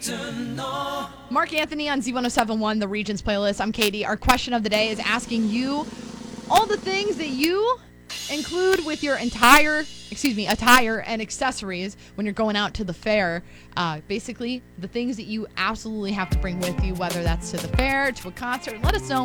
Mark Anthony on Z1071, the Regions playlist. I'm Katie. Our question of the day is asking you all the things that you include with your attire and accessories when you're going out to the fair. Basically, the things that you absolutely have to bring with you, whether that's to the fair, to a concert. Let us know.